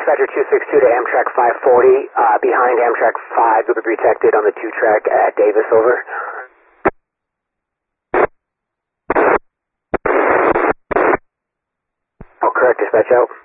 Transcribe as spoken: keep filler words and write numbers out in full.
Dispatcher two six two to Amtrak five forty, uh, behind Amtrak five, will be detected on the two track at Davis, over. Oh, correct, dispatch out.